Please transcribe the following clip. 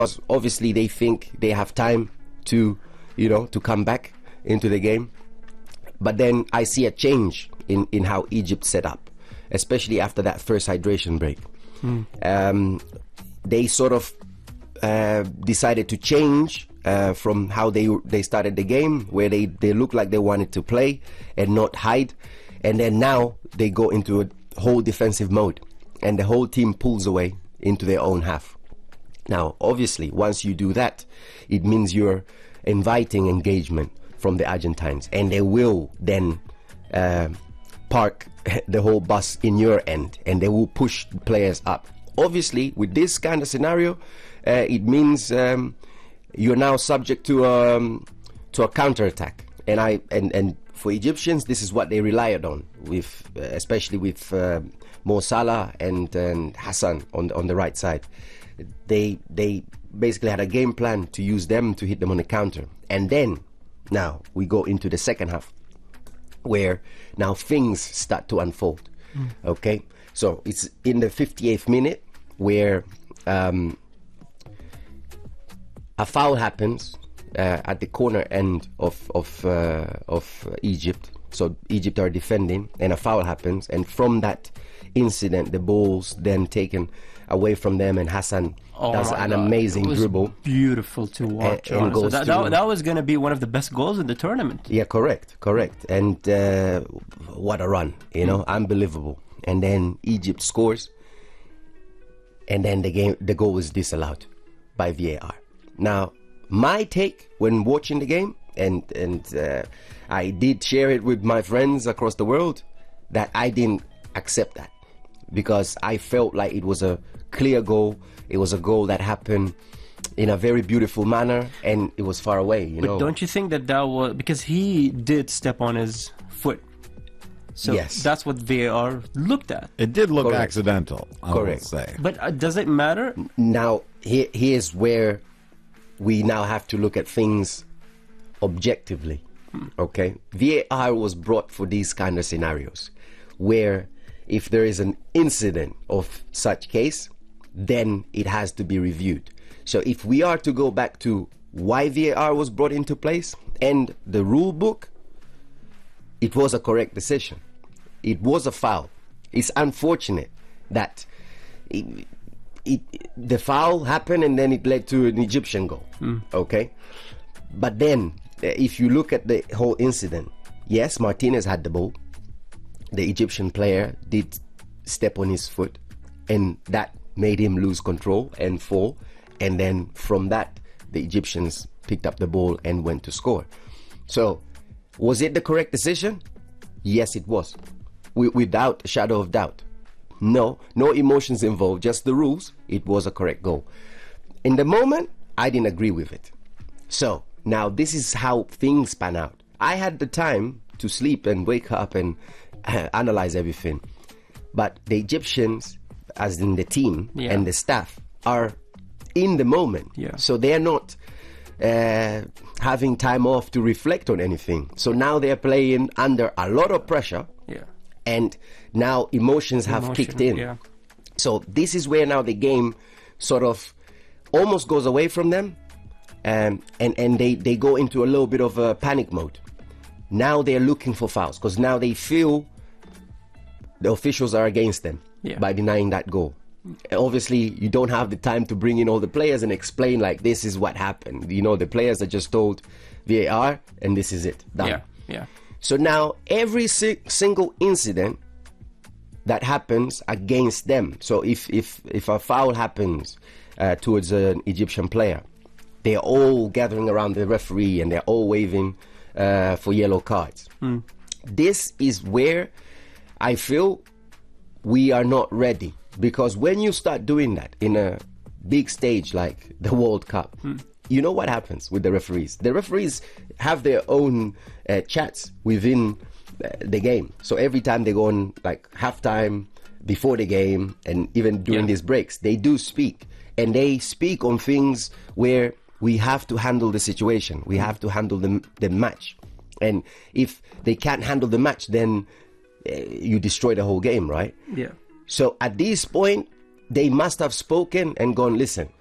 because obviously they think they have time to, to come back into the game. But then I see a change in how Egypt set up, especially after that first hydration break. They sort of decided to change from how they started the game, where they looked like they wanted to play and not hide. And then now they go into a whole defensive mode, and the whole team pulls away into their own half. Now, obviously, once you do that, it means you're inviting engagement from the Argentines, and they will then park the whole bus in your end, and they will push players up. Obviously, with this kind of scenario, it means you're now subject to a counterattack, and for Egyptians, this is what they relied on, especially with Mo Salah and Hassan on the right side. They basically had a game plan to use them to hit them on the counter. And then now we go into the second half, where now things start to unfold. Okay, so it's in the 58th minute where a foul happens at the corner end of Egypt. So Egypt are defending, and a foul happens, and from that incident, the ball's then taken away from them, and Hassan does an amazing dribble. Beautiful to watch. And goes that was going to be one of the best goals in the tournament. Yeah, correct. And what a run, unbelievable. And then Egypt scores, and then the goal is disallowed by VAR. Now, my take when watching the game, and I did share it with my friends across the world, that I didn't accept that, because I felt like it was a clear goal. It was a goal that happened in a very beautiful manner, and it was far away, But don't you think that was because he did step on his foot? So yes, that's what VAR looked at. It did look accidental, I would say. But does it matter? Now, here's where we now have to look at things objectively. Okay, VAR was brought for these kind of scenarios, where if there is an incident of such case, then it has to be reviewed. So if we are to go back to why VAR was brought into place and the rule book, it was a correct decision. It was a foul. It's unfortunate that the foul happened and then it led to an Egyptian goal. Okay, but then if you look at the whole incident, yes, Martinez had the ball. The Egyptian player did step on his foot, and that made him lose control and fall. And then from that, the Egyptians picked up the ball and went to score. So, was it the correct decision? Yes, it was. Without a shadow of doubt. No emotions involved, just the rules. It was a correct goal. In the moment, I didn't agree with it. So, now this is how things pan out. I had the time to sleep and wake up and analyze everything. But the Egyptians, as in the team and the staff, are in the moment. So they are not having time off to reflect on anything. So now they are playing under a lot of pressure. And now emotions have kicked in. So this is where now the game sort of almost goes away from them, and they go into a little bit of a panic mode. Now they're looking for fouls, because now they feel the officials are against them by denying that goal. Obviously, you don't have the time to bring in all the players and explain, like, this is what happened. The players are just told VAR, and this is it. Done. So now every single incident that happens against them, so if a foul happens towards an Egyptian player, they're all gathering around the referee and they're all waving for yellow cards. This is where I feel we are not ready, because when you start doing that in a big stage like the World Cup, you know what happens with the referees. The referees have their own chats within the game. So every time they go on, like, halftime, before the game, and even during these breaks, they do speak. And they speak on things where we have to handle the situation. We have to handle the match. And if they can't handle the match, then you destroy the whole game, right? Yeah. So at this point, they must have spoken and gone, listen,